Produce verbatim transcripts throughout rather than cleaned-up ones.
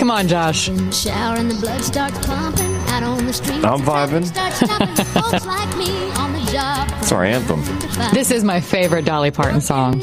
Come on, Josh. In the shower and the blood starts pumping out on the street. I'm vibing. Folks like me on the job. It's our anthem. This is my favorite Dolly Parton song.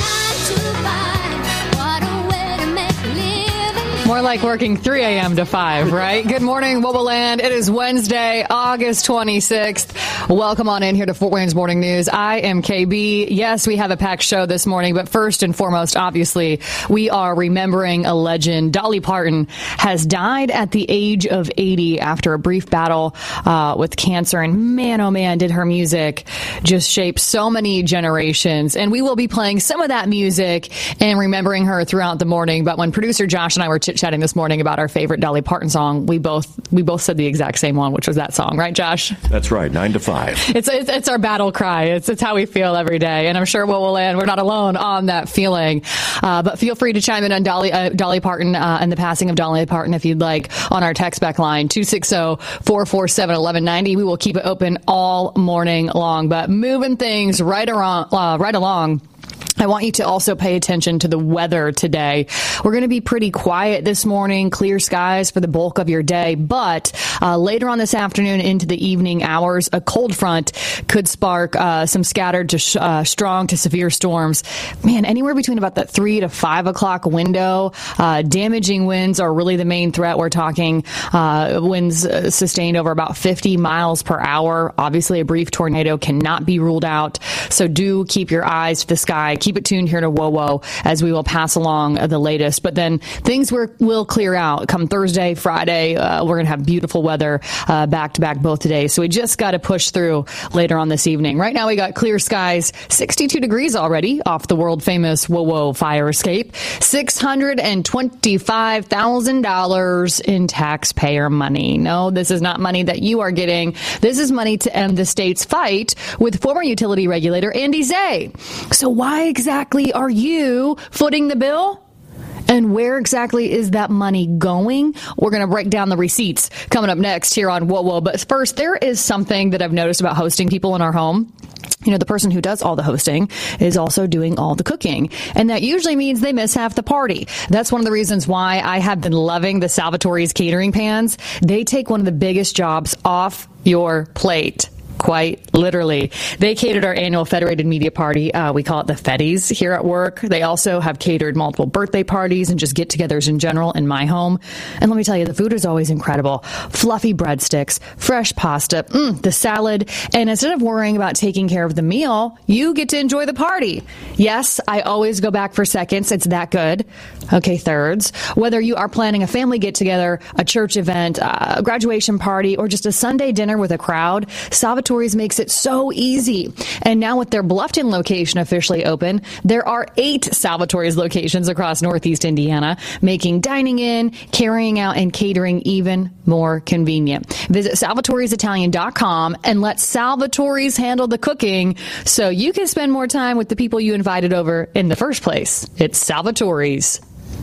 More like working three a.m. to five, right? Good morning, Mobile Land. It is Wednesday, August twenty-sixth. Welcome on in here to Fort Wayne's Morning News. I am K B. Yes, we have a packed show this morning, but first and foremost, obviously, we are remembering a legend. Dolly Parton has died at the age of eighty after a brief battle uh, with cancer. And man, oh man, did her music just shape so many generations. And we will be playing some of that music and remembering her throughout the morning. But when producer Josh and I were chit-chatting this morning about our favorite Dolly Parton song, we both we both said the exact same one, which was that song, right, Josh? That's right, nine to five. It's it's, it's our battle cry. It's it's how we feel every day, and I'm sure what we'll land. We're not alone on that feeling. Uh, but feel free to chime in on Dolly uh, Dolly Parton uh, and the passing of Dolly Parton if you'd like on our text back line two six zero, four four seven, one one nine zero. We will keep it open all morning long. But moving things right around uh, right along. I want you to also pay attention to the weather today. We're going to be pretty quiet this morning, clear skies for the bulk of your day. But uh, later on this afternoon into the evening hours, a cold front could spark uh, some scattered to sh- uh, strong to severe storms. Man, anywhere between about that three to five o'clock window. Uh, damaging winds are really the main threat. We're talking uh, winds uh, sustained over about fifty miles per hour. Obviously, a brief tornado cannot be ruled out. So do keep your eyes to the sky. Keep it tuned here to WOWO as we will pass along the latest. But then things were, will clear out come Thursday, Friday. Uh, we're going to have beautiful weather uh, back to back both today. So we just got to push through later on this evening. Right now we got clear skies, sixty-two degrees already off the world famous WOWO fire escape, six hundred twenty-five thousand dollars in taxpayer money. No, this is not money that you are getting. This is money to end the state's fight with former utility regulator Andy Zay. So why exactly are you footing the bill? And where exactly is that money going? We're going to break down the receipts coming up next here on WOWO. But first, there is something that I've noticed about hosting people in our home. You know, the person who does all the hosting is also doing all the cooking. And that usually means they miss half the party. That's one of the reasons why I have been loving the Salvatore's catering pans. They take one of the biggest jobs off your plate. Quite literally. They catered our annual Federated Media Party. Uh, we call it the Feddies here at work. They also have catered multiple birthday parties and just get-togethers in general in my home. And let me tell you, the food is always incredible. Fluffy breadsticks, fresh pasta, mm, the salad. And instead of worrying about taking care of the meal, you get to enjoy the party. Yes, I always go back for seconds. It's that good. Okay, thirds. Whether you are planning a family get-together, a church event, a graduation party, or just a Sunday dinner with a crowd, Salvatore makes it so easy. And now with their Bluffton location officially open, there are eight Salvatore's locations across Northeast Indiana, making dining in, carrying out, and catering even more convenient. Visit salvatore's italian dot com and let Salvatore's handle the cooking so you can spend more time with the people you invited over in the first place. It's Salvatore's.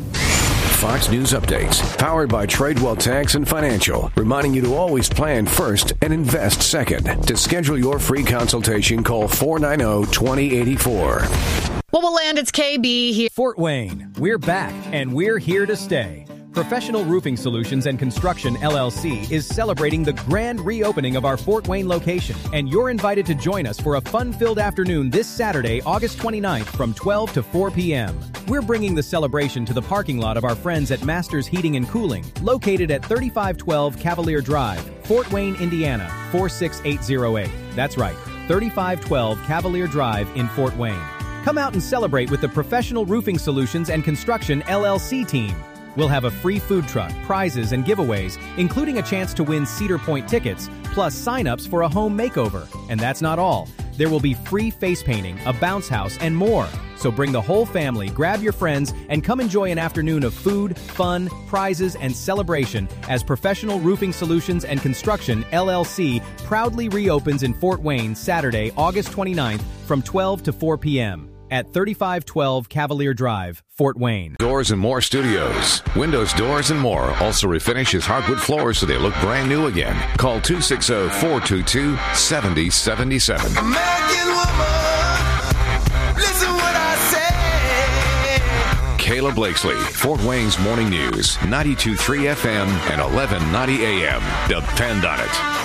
Fox News updates, powered by Tradewell Tax and Financial, reminding you to always plan first and invest second. To schedule your free consultation, call four nine zero, two zero eight four. Well, we'll land. It's K B here. Fort Wayne, we're back, and we're here to stay. Professional Roofing Solutions and Construction, L L C, is celebrating the grand reopening of our Fort Wayne location, and you're invited to join us for a fun-filled afternoon this Saturday, August twenty-ninth, from twelve to four p.m. We're bringing the celebration to the parking lot of our friends at Masters Heating and Cooling, located at thirty-five twelve Cavalier Drive, Fort Wayne, Indiana, four six eight zero eight. That's right, thirty-five twelve Cavalier Drive in Fort Wayne. Come out and celebrate with the Professional Roofing Solutions and Construction, L L C team. We'll have a free food truck, prizes, and giveaways, including a chance to win Cedar Point tickets, plus sign-ups for a home makeover. And that's not all. There will be free face painting, a bounce house, and more. So bring the whole family, grab your friends, and come enjoy an afternoon of food, fun, prizes, and celebration as Professional Roofing Solutions and Construction, L L C, proudly reopens in Fort Wayne Saturday, August twenty-ninth from twelve to four p.m. at thirty-five twelve Cavalier Drive, Fort Wayne. Doors and More Studios. Windows, doors, and more also refinishes hardwood floors so they look brand new again. Call two six zero, four two two, seven zero seven seven. American woman, listen what I say. K Kayla Blakesley, Fort Wayne's Morning News, ninety-two point three F M and eleven ninety A M. Depend on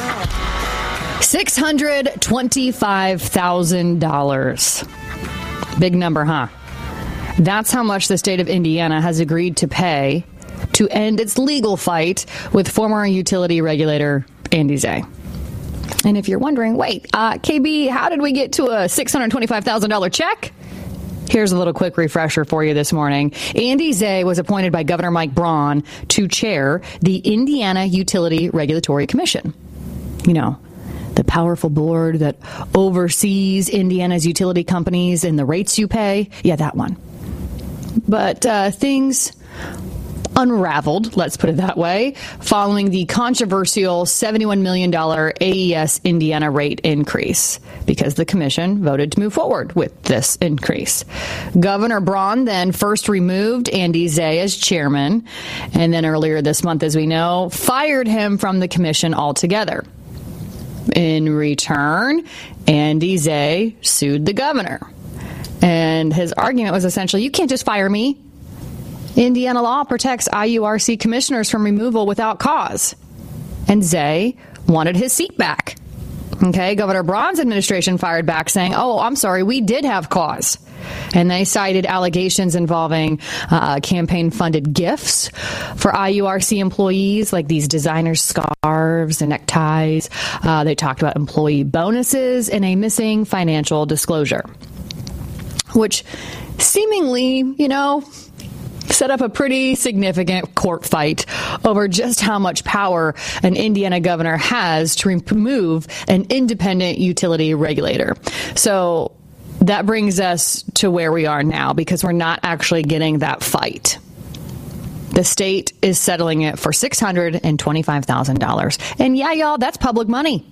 it. six hundred twenty-five thousand dollars. Big number, huh? That's how much the state of Indiana has agreed to pay to end its legal fight with former utility regulator Andy Zay. And if you're wondering, wait, uh, K B, how did we get to a six hundred twenty-five thousand dollars check? Here's a little quick refresher for you this morning. Andy Zay was appointed by Governor Mike Braun to chair the Indiana Utility Regulatory Commission. You know, the powerful board that oversees Indiana's utility companies and the rates you pay. Yeah, that one. But uh, things unraveled, let's put it that way, following the controversial seventy-one million dollars A E S Indiana rate increase, because the commission voted to move forward with this increase. Governor Braun then first removed Andy Zay as chairman, and then earlier this month, as we know, fired him from the commission altogether. In return, Andy Zay sued the governor. And his argument was essentially, you can't just fire me. Indiana law protects I U R C commissioners from removal without cause. And Zay wanted his seat back. Okay, Governor Braun's administration fired back saying, oh, I'm sorry, we did have cause. And they cited allegations involving uh, campaign-funded gifts for I U R C employees, like these designer scarves and neckties. Uh, they talked about employee bonuses and a missing financial disclosure, which seemingly, you know, set up a pretty significant court fight over just how much power an Indiana governor has to remove an independent utility regulator. So that brings us to where we are now, because we're not actually getting that fight. The state is settling it for six hundred twenty-five thousand dollars. And yeah, y'all, that's public money.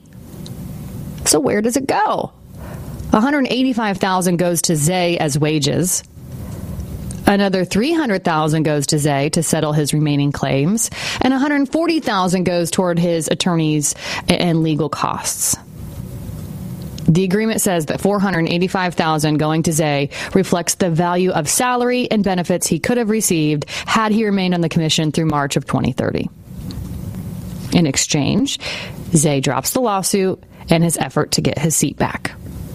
So where does it go? one hundred eighty-five thousand dollars goes to Zay as wages. Another three hundred thousand dollars goes to Zay to settle his remaining claims, and one hundred forty thousand dollars goes toward his attorneys and legal costs. The agreement says that four hundred eighty-five thousand dollars going to Zay reflects the value of salary and benefits he could have received had he remained on the commission through March of twenty thirty. In exchange, Zay drops the lawsuit and his effort to get his seat back.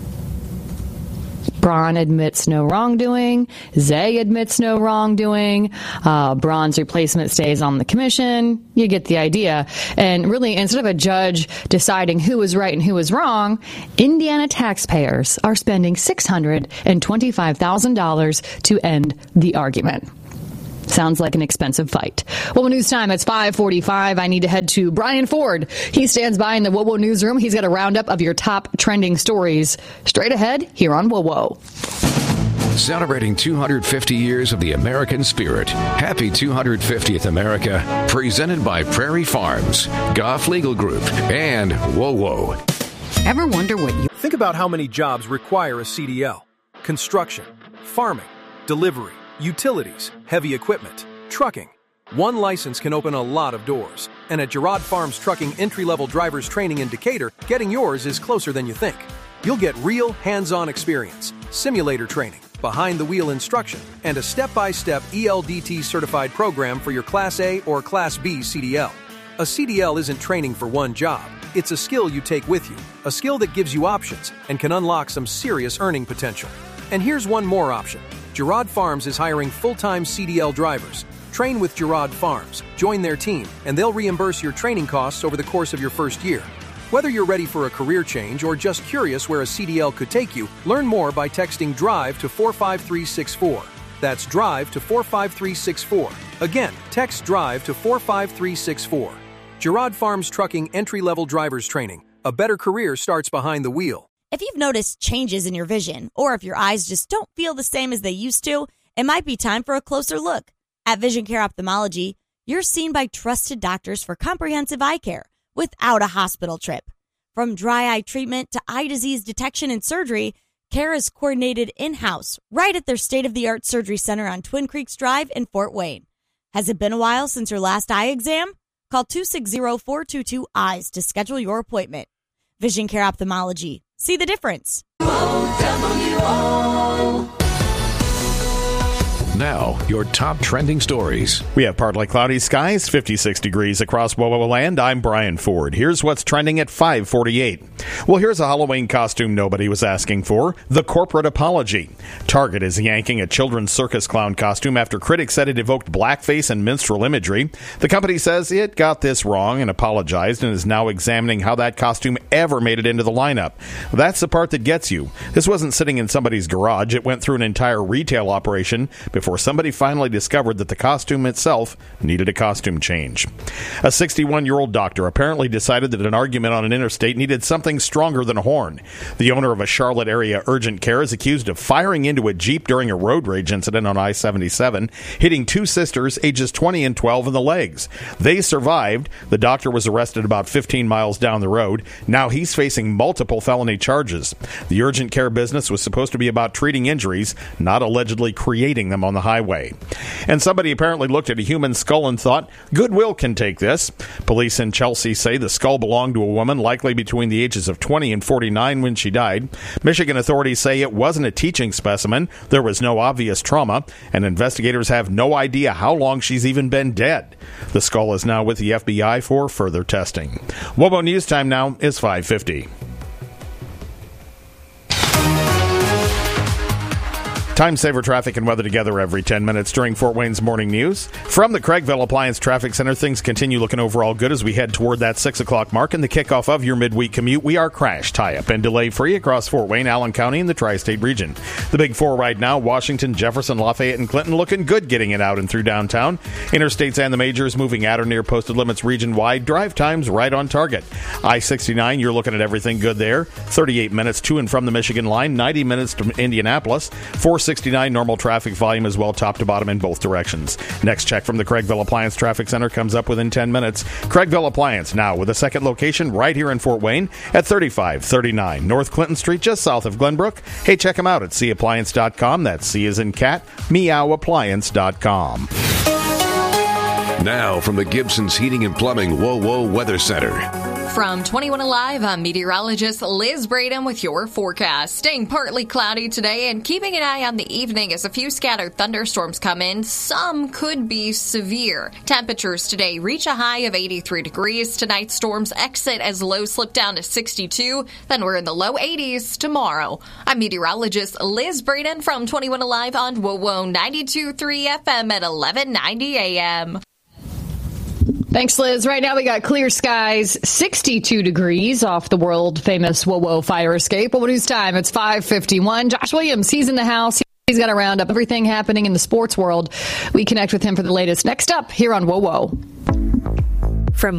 Braun admits no wrongdoing. Zay admits no wrongdoing. Uh, Braun's replacement stays on the commission. You get the idea. And really, instead of a judge deciding who was right and who was wrong, Indiana taxpayers are spending six hundred twenty-five thousand dollars to end the argument. Sounds like an expensive fight. WOWO News time. It's five forty-five. I need to head to Brian Ford. He stands by in the WOWO newsroom. He's got a roundup of your top trending stories straight ahead here on WOWO. Celebrating two hundred fifty years of the American spirit. Happy two hundred fiftieth America. Presented by Prairie Farms, Goff Legal Group, and WOWO. Ever wonder what you... Think about how many jobs require a C D L. Construction, farming, delivery, utilities, heavy equipment, trucking. One license can open a lot of doors. And at Girard Farms Trucking entry-level drivers training in Decatur, getting yours is closer than you think. You'll get real hands-on experience, simulator training, behind-the-wheel instruction, and a step-by-step E L D T certified program for your Class A or Class B C D L. A C D L isn't training for one job. It's a skill you take with you, a skill that gives you options and can unlock some serious earning potential. And here's one more option. Girard Farms is hiring full-time C D L drivers. Train with Girard Farms, join their team, and they'll reimburse your training costs over the course of your first year. Whether you're ready for a career change or just curious where a C D L could take you, learn more by texting DRIVE to four five three six four. That's DRIVE to four five three six four. Again, text DRIVE to four five three six four. Girard Farms Trucking entry-level drivers training. A better career starts behind the wheel. If you've noticed changes in your vision, or if your eyes just don't feel the same as they used to, it might be time for a closer look. At Vision Care Ophthalmology, you're seen by trusted doctors for comprehensive eye care without a hospital trip. From dry eye treatment to eye disease detection and surgery, care is coordinated in-house right at their state-of-the-art surgery center on Twin Creeks Drive in Fort Wayne. Has it been a while since your last eye exam? Call two six zero, four two two, E Y E S to schedule your appointment. Vision Care Ophthalmology. See the difference. Now, your top trending stories. We have partly cloudy skies, fifty-six degrees across WOWO land. I'm Brian Ford. Here's what's trending at five forty-eight. Well, here's a Halloween costume nobody was asking for, the corporate apology. Target is yanking a children's circus clown costume after critics said it evoked blackface and minstrel imagery. The company says it got this wrong and apologized and is now examining how that costume ever made it into the lineup. That's the part that gets you. This wasn't sitting in somebody's garage. It went through an entire retail operation before somebody finally discovered that the costume itself needed a costume change. A sixty-one-year-old doctor apparently decided that an argument on an interstate needed something stronger than a horn. The owner of a Charlotte area urgent care is accused of firing into a Jeep during a road rage incident on I seventy-seven, hitting two sisters ages twenty and twelve in the legs. They survived. The doctor was arrested about fifteen miles down the road. Now he's facing multiple felony charges. The urgent care business was supposed to be about treating injuries, not allegedly creating them on the highway. And somebody apparently looked at a human skull and thought, Goodwill can take this. Police in Chelsea say the skull belonged to a woman likely between the ages of twenty and forty-nine when she died. Michigan authorities say it wasn't a teaching specimen. There was no obvious trauma, and investigators have no idea how long she's even been dead. The skull is now with the F B I for further testing. WOWO News Time now is five fifty. Time saver traffic and weather together every ten minutes during Fort Wayne's morning news. From the Craigville Appliance Traffic Center, things continue looking overall good as we head toward that six o'clock mark and the kickoff of your midweek commute. We are crash, tie-up, and delay-free across Fort Wayne, Allen County, and the tri-state region. The big four right now, Washington, Jefferson, Lafayette, and Clinton, looking good getting it out and through downtown. Interstates and the majors moving at or near posted limits region-wide. Drive times right on target. I sixty-nine, you're looking at everything good there. thirty-eight minutes to and from the Michigan line, ninety minutes to Indianapolis. four sixty-nine, normal traffic volume as well, top to bottom in both directions. Next check from the Craigville Appliance Traffic Center comes up within ten minutes. Craigville Appliance now with a second location right here in Fort Wayne at thirty-five thirty-nine North Clinton Street, just south of Glenbrook. Hey, check them out at c appliance dot com. That's C as in cat, meow appliance dot com. Now from the Gibson's Heating and Plumbing WOWO Weather Center. From twenty-one Alive, I'm meteorologist Liz Braden with your forecast. Staying partly cloudy today and keeping an eye on the evening as a few scattered thunderstorms come in. Some could be severe. Temperatures today reach a high of eighty-three degrees. Tonight's storms exit as lows slip down to sixty-two. Then we're in the low eighties tomorrow. I'm meteorologist Liz Braden from twenty-one Alive on WOWO ninety-two point three F M at eleven ninety A M. Thanks, Liz. Right now we got clear skies, sixty-two degrees off the world-famous WOWO fire escape. WOWO News Time, it's five fifty-one. Josh Williams, he's in the house. He's got to round up everything happening in the sports world. We connect with him for the latest. Next up, here on WOWO. From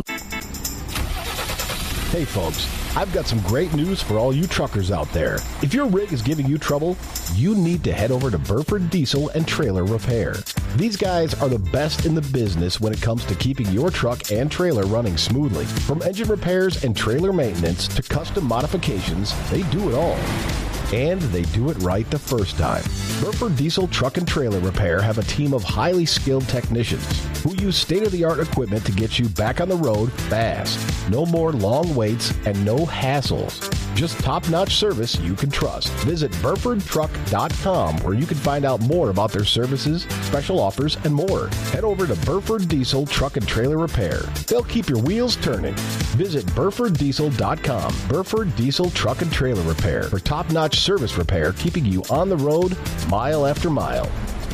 Hey, folks. I've got some great news for all you truckers out there. If your rig is giving you trouble, you need to head over to Burford Diesel and Trailer Repair. These guys are the best in the business when it comes to keeping your truck and trailer running smoothly. From engine repairs and trailer maintenance to custom modifications, they do it all. And they do it right the first time. Burford Diesel Truck and Trailer Repair have a team of highly skilled technicians who use state-of-the-art equipment to get you back on the road fast. No more long waits and no hassles. Just top-notch service you can trust. Visit Burford Truck dot com where you can find out more about their services, special offers, and more. Head over to Burford Diesel Truck and Trailer Repair. They'll keep your wheels turning. Visit Burford Diesel dot com. Burford Diesel Truck and Trailer Repair for top-notch service repair, keeping you on the road mile after mile.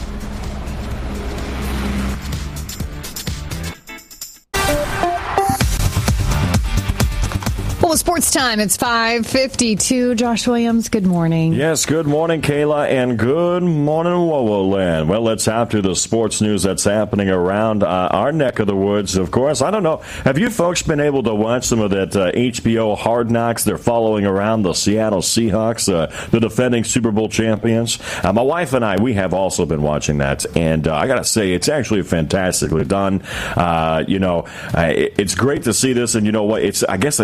Well, sports time. It's five fifty-two. Josh Williams, good morning. Yes, good morning, Kayla, and good morning, WOWO Land. Well, let's hop to the sports news that's happening around uh, our neck of the woods, of course. I don't know. Have you folks been able to watch some of that uh, H B O Hard Knocks? They're following around the Seattle Seahawks, uh, the defending Super Bowl champions. Uh, my wife and I, we have also been watching that, and uh, I got to say, it's actually fantastically done. Uh, you know, uh, it, it's great to see this, and you know what? It's, I guess, a nice little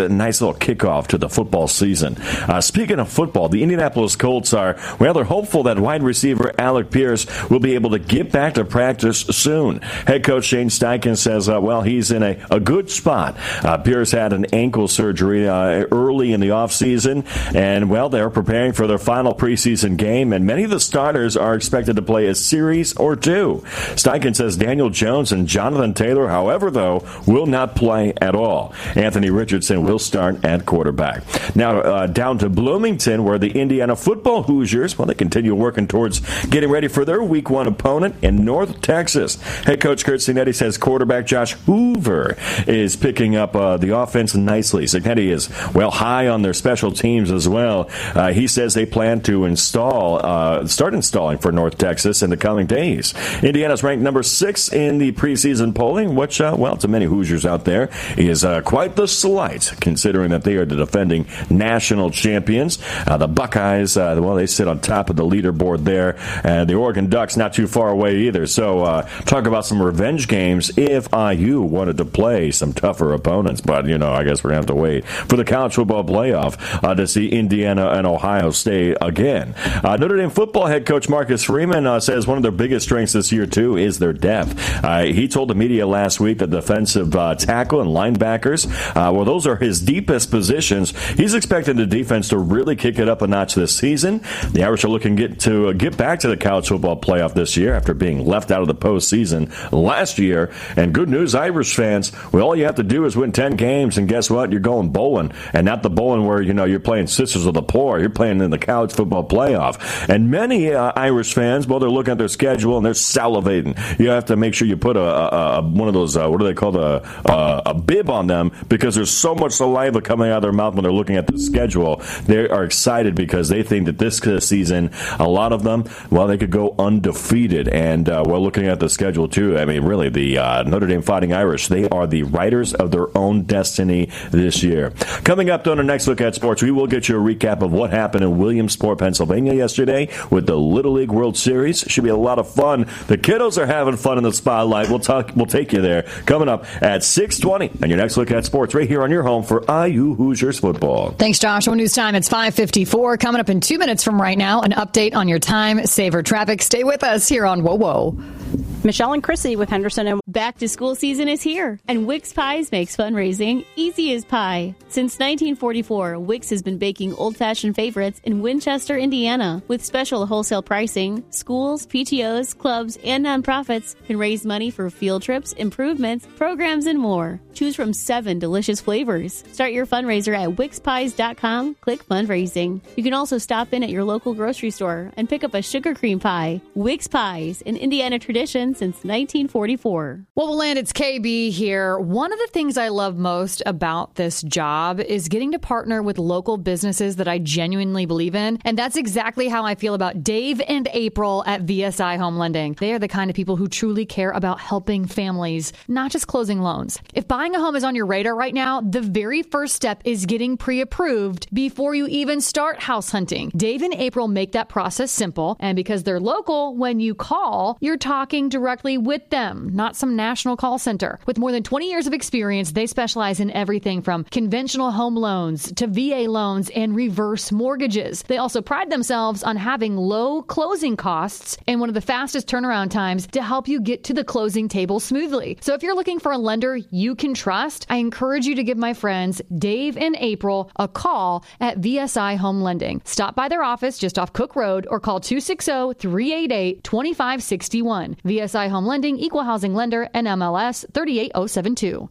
official kickoff to the football season. Uh, speaking of football, the Indianapolis Colts are, well, they're hopeful that wide receiver Alec Pierce will be able to get back to practice soon. Head coach Shane Steichen says, uh, well, he's in a, a good spot. Uh, Pierce had an ankle surgery uh, early in the offseason, and, well, they're preparing for their final preseason game, and many of the starters are expected to play a series or two. Steichen says Daniel Jones and Jonathan Taylor, however, though, will not play at all. Anthony Richardson will start at quarterback. Now, uh, down to Bloomington, where the Indiana football Hoosiers, well, they continue working towards getting ready for their week one opponent in North Texas. Head coach Curt Cignetti says quarterback Josh Hoover is picking up uh, the offense nicely. Cignetti is, well, high on their special teams as well. Uh, he says they plan to install, uh, start installing for North Texas in the coming days. Indiana's ranked number six in the preseason polling, which, uh, well, to many Hoosiers out there, is uh, quite the slight, considering that they are the defending national champions. Uh, the Buckeyes, uh, well, they sit on top of the leaderboard there, and the Oregon Ducks not too far away either. So uh, talk about some revenge games if I U wanted to play some tougher opponents. But, you know, I guess we're going to have to wait for the college football playoff uh, to see Indiana and Ohio State again. Uh, Notre Dame football head coach Marcus Freeman uh, says one of their biggest strengths this year, too, is their depth. Uh, he told the media last week that defensive uh, tackle and linebackers, uh, well, those are his deepest positions. He's expecting the defense to really kick it up a notch this season. The Irish are looking get to uh, get back to the college football playoff this year after being left out of the postseason last year. And good news, Irish fans, well, all you have to do is win ten games, and guess what? You're going bowling, and not the bowling where, you know, you're playing Sisters of the Poor. You're playing in the college football playoff. And many uh, Irish fans, well, they're looking at their schedule and they're salivating. You have to make sure you put a, a, a one of those, uh, what do they call a, a, a bib on them, because there's so much saliva coming out of their mouth when they're looking at the schedule. They are excited because they think that this season, a lot of them, well, they could go undefeated. And uh, we're looking at the schedule, too. I mean, really, the uh, Notre Dame Fighting Irish, they are the writers of their own destiny this year. Coming up on our next look at sports, we will get you a recap of what happened in Williamsport, Pennsylvania yesterday with the Little League World Series. Should be a lot of fun. The kiddos are having fun in the spotlight. We'll talk. We'll take you there. Coming up at six twenty, and your next look at sports right here on your home for I U Hoosiers football. Thanks, Josh. One news time. It's five fifty-four. Coming up in two minutes from right now, an update on your time saver traffic. Stay with us here on Whoa Whoa. Michelle and Chrissy with Henderson. And back to school season is here, and Wix Pies makes fundraising easy as pie. Since nineteen forty-four, Wix has been baking old-fashioned favorites in Winchester, Indiana. With special wholesale pricing, schools, P T Os, clubs, and nonprofits can raise money for field trips, improvements, programs, and more. Choose from seven delicious flavors. Start your fundraiser at wix pies dot com. Click fundraising. You can also stop in at your local grocery store and pick up a sugar cream pie. Wix Pies, an Indiana tradition since nineteen forty-four. Well, we'll land. It's K B here. One of the things I love most about this job is getting to partner with local businesses that I genuinely believe in. And that's exactly how I feel about Dave and April at V S I Home Lending. They are the kind of people who truly care about helping families, not just closing loans. If buying a home is on your radar right now, the very first step is getting pre-approved before you even start house hunting. Dave and April make that process simple. And because they're local, when you call, you're talking directly with them, not some national call center. With more than twenty years of experience, they specialize in everything from conventional home loans to V A loans and reverse mortgages. They also pride themselves on having low closing costs and one of the fastest turnaround times to help you get to the closing table smoothly. So if you're looking for a lender you can trust, I encourage you to give my friends Dave and April a call at V S I Home Lending. Stop by their office just off Cook Road or call two six zero, three eight eight, two five six one. V S I Home Lending, Equal Housing Lender, N M L S three eight zero seven two.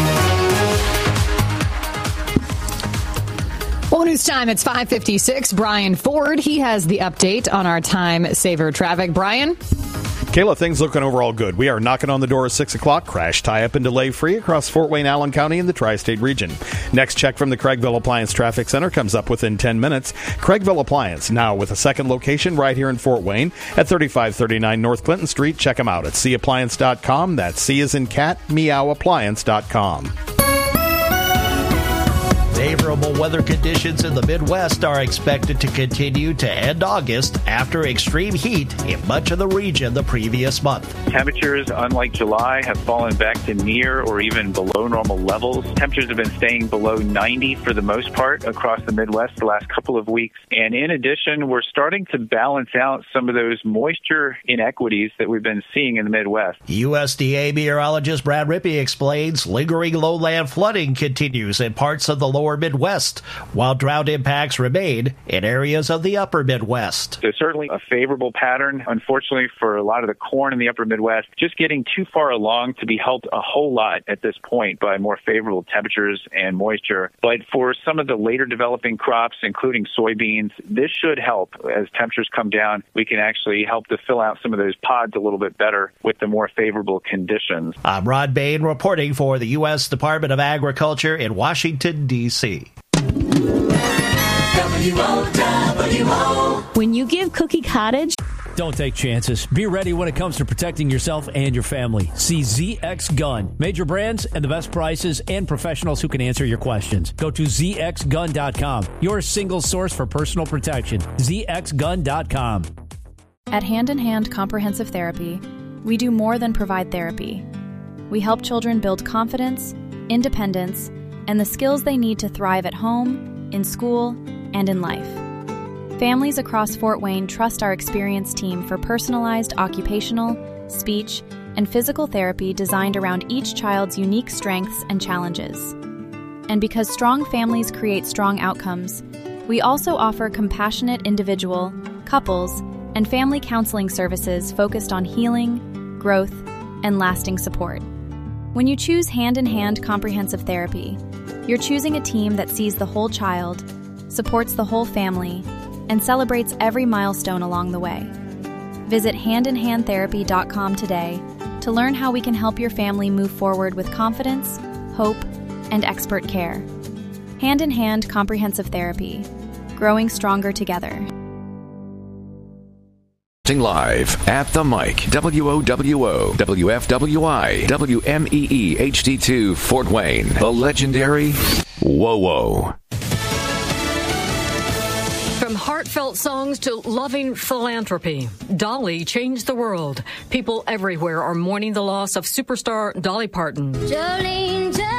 Well, news time. It's five fifty-six. Brian Ford, he has the update on our time saver traffic. Brian? Kayla, things looking overall good. We are knocking on the door at six o'clock. Crash tie-up and delay free across Fort Wayne, Allen County, and the tri-state region. Next check from the Craigville Appliance Traffic Center comes up within ten minutes. Craigville Appliance, now with a second location right here in Fort Wayne at thirty-five thirty-nine North Clinton Street. Check them out at c appliance dot com. That's C as in cat, meow appliance dot com. Favorable weather conditions in the Midwest are expected to continue to end August after extreme heat in much of the region the previous month. Temperatures, unlike July, have fallen back to near or even below normal levels. Temperatures have been staying below ninety for the most part across the Midwest the last couple of weeks. And in addition, we're starting to balance out some of those moisture inequities that we've been seeing in the Midwest. U S D A meteorologist Brad Rippey explains lingering lowland flooding continues in parts of the lower Midwest, while drought impacts remain in areas of the upper Midwest. There's certainly a favorable pattern, unfortunately, for a lot of the corn in the upper Midwest, just getting too far along to be helped a whole lot at this point by more favorable temperatures and moisture. But for some of the later developing crops, including soybeans, this should help. As temperatures come down, we can actually help to fill out some of those pods a little bit better with the more favorable conditions. I'm Rod Bain reporting for the U S Department of Agriculture in Washington, D C W O W O. When you give Cookie Cottage... Don't take chances. Be ready when it comes to protecting yourself and your family. See Z X Gun. Major brands and the best prices and professionals who can answer your questions. Go to Z X gun dot com. Your single source for personal protection. Z X gun dot com. At Hand in Hand Comprehensive Therapy, we do more than provide therapy. We help children build confidence, independence, and the skills they need to thrive at home, in school, and in life. Families across Fort Wayne trust our experienced team for personalized occupational, speech, and physical therapy designed around each child's unique strengths and challenges. And because strong families create strong outcomes, we also offer compassionate individual, couples, and family counseling services focused on healing, growth, and lasting support. When you choose Hand in Hand Comprehensive Therapy, you're choosing a team that sees the whole child, supports the whole family, and celebrates every milestone along the way. Visit hand in hand therapy dot com today to learn how we can help your family move forward with confidence, hope, and expert care. Hand in Hand Comprehensive Therapy, growing stronger together. Live at the mic, W O W O, W F W I, W M E E H D two, Fort Wayne, the legendary Whoa Whoa. From heartfelt songs to loving philanthropy, Dolly changed the world. People everywhere are mourning the loss of superstar Dolly Parton. Jolene, Jolene,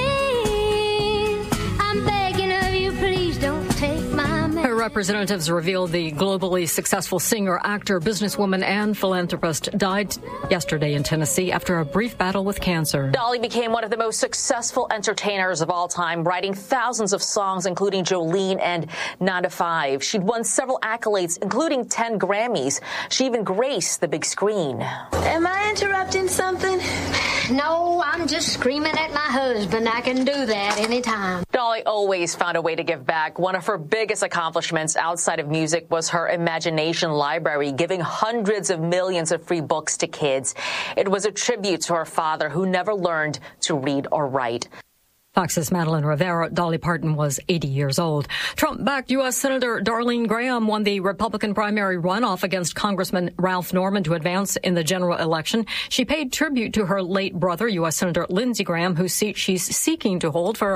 I'm begging of you, please don't take my man. Her representatives revealed the globally successful singer, actor, businesswoman, and philanthropist died yesterday in Tennessee after a brief battle with cancer. Dolly became one of the most successful entertainers of all time, writing thousands of songs, including Jolene and nine to five. She'd won several accolades, including ten Grammys. She even graced the big screen. Am I interrupting something? No, I'm just screaming at my husband. I can do that anytime. Dolly always found a way to give back. One of her biggest accomplishments outside of music was her Imagination Library, giving hundreds of millions of free books to kids. It was a tribute to her father, who never learned to read or write. Fox's Madeline Rivera. Dolly Parton was eighty years old. Trump-backed U S. Senator Darlene Graham won the Republican primary runoff against Congressman Ralph Norman to advance in the general election. She paid tribute to her late brother, U S. Senator Lindsey Graham, whose seat she's seeking to hold for